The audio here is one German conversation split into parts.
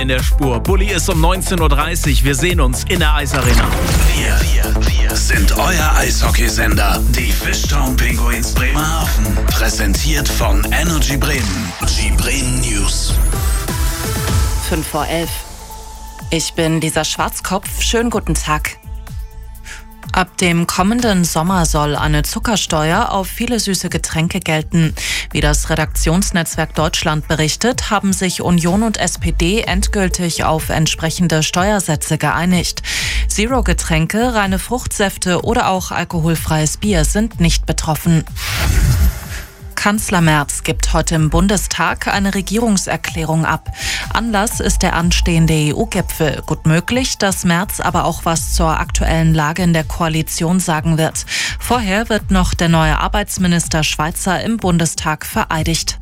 In der Spur. Bulli ist um 19.30 Uhr. Wir sehen uns in der Eisarena. Wir sind euer Eishockeysender. Die Fishtown Pinguins Bremerhaven. Präsentiert von Energy Bremen. Bremen News. 11:05. Ich bin Lisa Schwarzkopf. Schönen guten Tag. Ab dem kommenden Sommer soll eine Zuckersteuer auf viele süße Getränke gelten. Wie das Redaktionsnetzwerk Deutschland berichtet, haben sich Union und SPD endgültig auf entsprechende Steuersätze geeinigt. Zero-Getränke, reine Fruchtsäfte oder auch alkoholfreies Bier sind nicht betroffen. Kanzler Merz gibt heute im Bundestag eine Regierungserklärung ab. Anlass ist der anstehende EU-Gipfel. Gut möglich, dass Merz aber auch was zur aktuellen Lage in der Koalition sagen wird. Vorher wird noch der neue Arbeitsminister Schweizer im Bundestag vereidigt.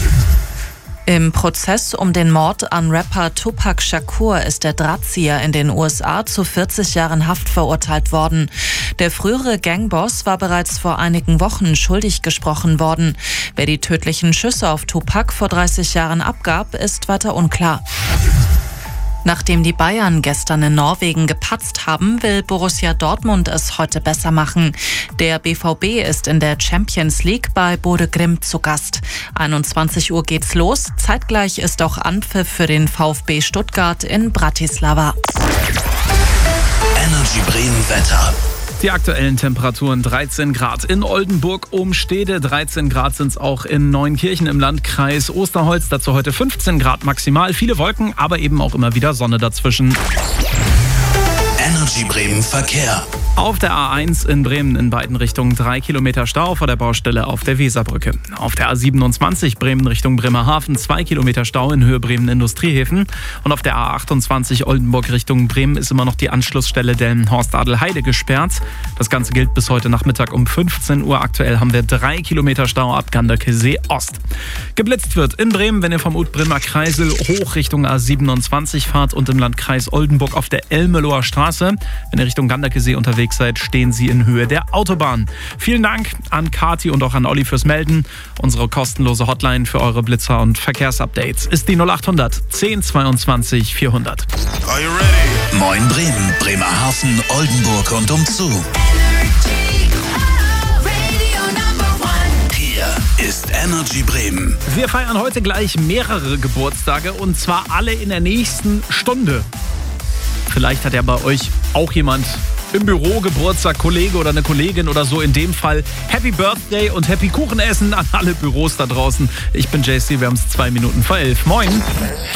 Im Prozess um den Mord an Rapper Tupac Shakur ist der Drahtzieher in den USA zu 40 Jahren Haft verurteilt worden. Der frühere Gangboss war bereits vor einigen Wochen schuldig gesprochen worden. Wer die tödlichen Schüsse auf Tupac vor 30 Jahren abgab, ist weiter unklar. Nachdem die Bayern gestern in Norwegen gepatzt haben, will Borussia Dortmund es heute besser machen. Der BVB ist in der Champions League bei Bodø Glimt zu Gast. 21 Uhr geht's los. Zeitgleich ist auch Anpfiff für den VfB Stuttgart in Bratislava. Energy Bremen Wetter. Die aktuellen Temperaturen 13 Grad in Oldenburg, Ohm-Stede, 13 Grad sind es auch in Neunkirchen im Landkreis Osterholz. Dazu heute 15 Grad maximal, viele Wolken, aber eben auch immer wieder Sonne dazwischen. Energy Bremen Verkehr. Auf der A1 in Bremen in beiden Richtungen 3 Kilometer Stau vor der Baustelle auf der Weserbrücke. Auf der A27 Bremen Richtung Bremerhaven 2 Kilometer Stau in Höhe Bremen Industriehäfen. Und auf der A28 Oldenburg Richtung Bremen ist immer noch die Anschlussstelle Delmenhorst-Adelheide gesperrt. Das Ganze gilt bis heute Nachmittag um 15 Uhr. Aktuell haben wir 3 Kilometer Stau ab Ganderkesee Ost. Geblitzt wird in Bremen, wenn ihr vom Utbremer Kreisel hoch Richtung A27 fahrt und im Landkreis Oldenburg auf der Elmeloher Straße. Wenn ihr Richtung Ganderkesee unterwegs seid, stehen Sie in Höhe der Autobahn. Vielen Dank an Kati und auch an Olli fürs Melden. Unsere kostenlose Hotline für eure Blitzer und Verkehrsupdates ist die 0800 10 22 400. Are you ready? Moin Bremen, Bremerhaven, Oldenburg und umzu. Hier ist Energy Bremen. Wir feiern heute gleich mehrere Geburtstage und zwar alle in der nächsten Stunde. Vielleicht hat ja bei euch auch jemand im Büro Geburtstag, Kollege oder eine Kollegin oder so. In dem Fall Happy Birthday und Happy Kuchenessen an alle Büros da draußen. Ich bin JC, wir haben es 2 Minuten vor 11. Moin.